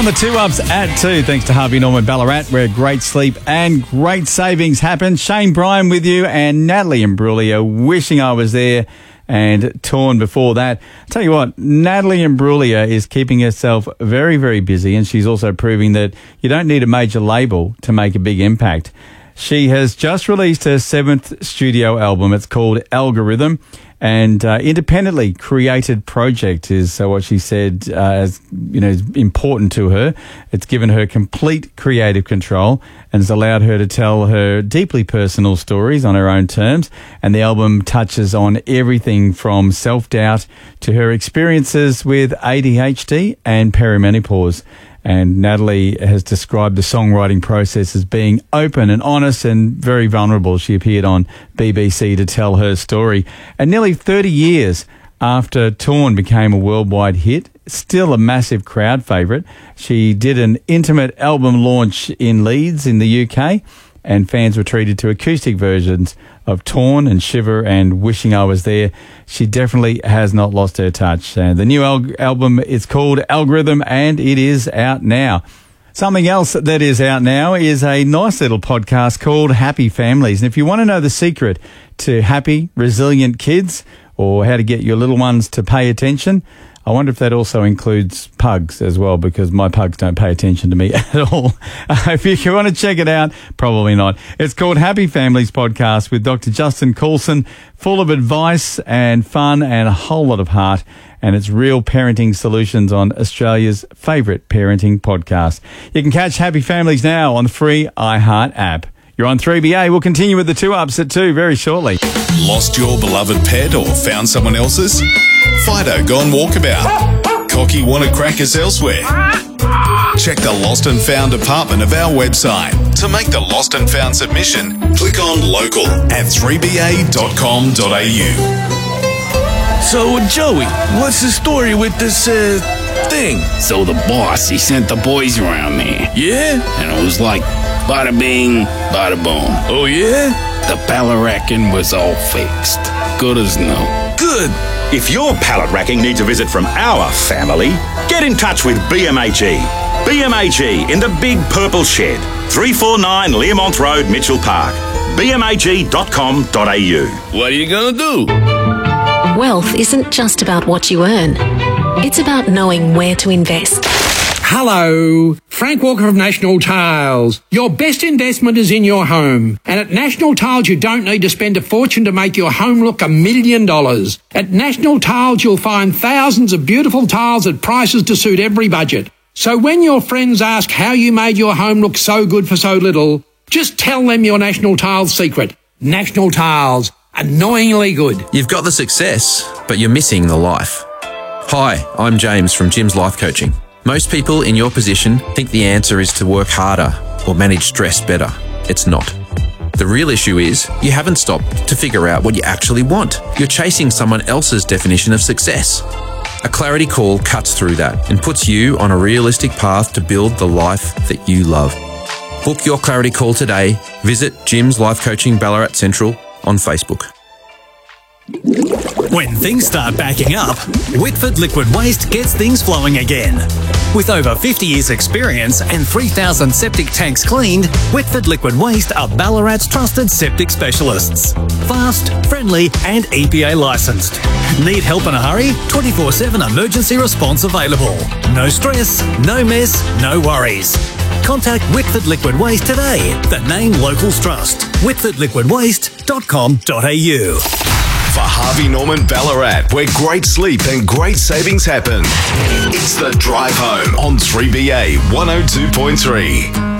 on the 2-Ups at 2, thanks to Harvey Norman Ballarat, where great sleep and great savings happen. Shane Bryan with you, and Natalie Imbruglia, wishing I was there, and Torn before that. I'll tell you what, Natalie Imbruglia is keeping herself very, very busy, and she's also proving that you don't need a major label to make a big impact. She has just released her 7th studio album. It's called Algorithm, and independently created project is what she said as is important to her. It's given her complete creative control and has allowed her to tell her deeply personal stories on her own terms. And the album touches on everything from self-doubt to her experiences with ADHD and perimenopause. And Natalie has described the songwriting process as being open and honest and very vulnerable. She appeared on BBC to tell her story. And nearly 30 years after Torn became a worldwide hit, still a massive crowd favourite, she did an intimate album launch in Leeds in the UK, and fans were treated to acoustic versions of Torn and Shiver and Wishing I Was There. She definitely has not lost her touch. The new album is called Algorithm, and it is out now. Something else that is out now is a nice little podcast called Happy Families. And if you want to know the secret to happy, resilient kids, or how to get your little ones to pay attention, I wonder if that also includes pugs as well, because my pugs don't pay attention to me at all. If you want to check it out, probably not. It's called Happy Families Podcast with Dr. Justin Coulson, full of advice and fun and a whole lot of heart. And it's real parenting solutions on Australia's favourite parenting podcast. You can catch Happy Families now on the free iHeart app. You're on 3BA. We'll continue with the 2-Ups at 2 very shortly. Lost your beloved pet or found someone else's? Fido gone walkabout. Cocky wanted crackers elsewhere? Check the Lost and Found department of our website. To make the Lost and Found submission, click on local at 3ba.com.au. So, Joey, what's the story with this, thing? So the boss, he sent the boys around me. Yeah? And it was like, bada bing, bada boom. Oh, yeah? The pallet racking was all fixed. Good as new. Good. If your pallet racking needs a visit from our family, get in touch with BMHE. BMHE in the Big Purple Shed, 349 Learmont Road, Mitchell Park. BMHE.com.au. What are you gonna do? Wealth isn't just about what you earn. It's about knowing where to invest. Hello, Frank Walker of National Tiles. Your best investment is in your home. And at National Tiles, you don't need to spend a fortune to make your home look $1 million. At National Tiles, you'll find thousands of beautiful tiles at prices to suit every budget. So when your friends ask how you made your home look so good for so little, just tell them your National Tiles secret. National Tiles. Annoyingly good. You've got the success, but you're missing the life. Hi, I'm James from Jim's Life Coaching. Most people in your position think the answer is to work harder or manage stress better. It's not. The real issue is you haven't stopped to figure out what you actually want. You're chasing someone else's definition of success. A Clarity Call cuts through that and puts you on a realistic path to build the life that you love. Book your Clarity Call today. Visit Jim's Life Coaching Ballarat Central on Facebook. When things start backing up, Whitford Liquid Waste gets things flowing again. With over 50 years experience and 3,000 septic tanks cleaned, Whitford Liquid Waste are Ballarat's trusted septic specialists. Fast, friendly and EPA licensed. Need help in a hurry? 24/7 emergency response available. No stress, no mess, no worries. Contact Whitford Liquid Waste today. The name locals trust. whitfordliquidwaste.com.au. For Harvey Norman Ballarat, where great sleep and great savings happen. It's The Drive Home on 3BA 102.3.